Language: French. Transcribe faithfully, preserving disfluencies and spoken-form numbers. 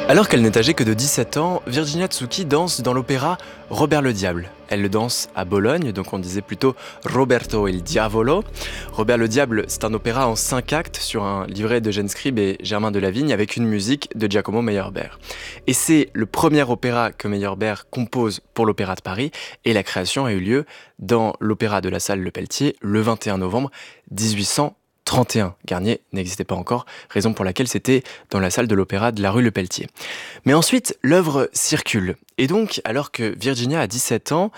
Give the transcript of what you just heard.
Alors qu'elle n'est âgée que de dix-sept ans, Virginia Tsuki danse dans l'opéra Robert le Diable. Elle le danse à Bologne, donc on disait plutôt Roberto il Diavolo. Robert le Diable, c'est un opéra en cinq actes sur un livret d'Eugène Scribe et Germain de Lavigne avec une musique de Giacomo Meyerbeer. Et c'est le premier opéra que Meyerbeer compose pour l'Opéra de Paris et la création a eu lieu dans l'Opéra de la Salle Le Pelletier le vingt et un novembre dix-huit cent trente et un. Garnier n'existait pas encore, raison pour laquelle c'était dans la salle de l'Opéra de la rue Le Pelletier. Mais ensuite, l'œuvre circule. Et donc, alors que Virginia a dix-sept ans,